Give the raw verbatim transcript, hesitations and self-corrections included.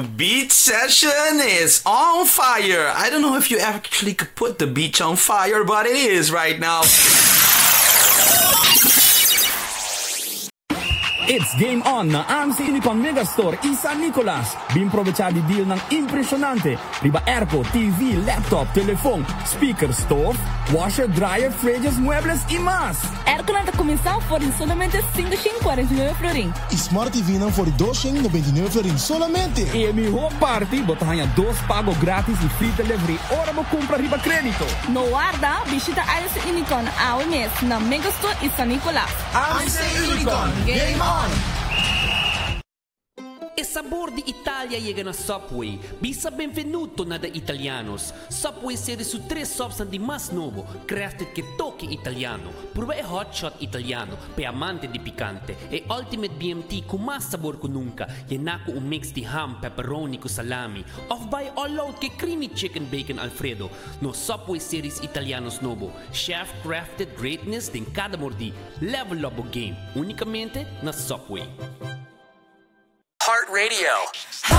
Beach session is on fire. I don't know if you actually could put the beach on fire, but it is right now. It's game on na ang sa Unicon Megastore San Nicolas. Bimprovechadi deal ng impresionante. Riba airpo, T V, laptop, telefone, speaker, stove, washer, dryer, fridges, muebles e mais. Aircon a começar por solamente cinco mil e quarenta e nove florin. Smart T V não for dois mil e noventa e nove florin solamente. E a minha parte, botahanha dois pago grátis e free delivery. Ora mo compra riba crédito. No guarda, visita a esse Unicon ao mês na Megastore San Nicolas. Ang sa Unicon, game on! E sabor di Italia llega na Subway. Bisa benvenuto na da Italianos. Subway serie su tre subs di mas novo, crafted che tocchi italiano. Prueba e hot shot italiano, pe amante di picante. E ultimate B M T con mas sabor que nunca. Yenako un mix di ham, pepperoni con salami. Off by all out che creamy chicken bacon Alfredo. No Subway series Italianos novo. Chef crafted greatness din cada mordi. Level up o game. Unicamente na Subway. Heart Radio.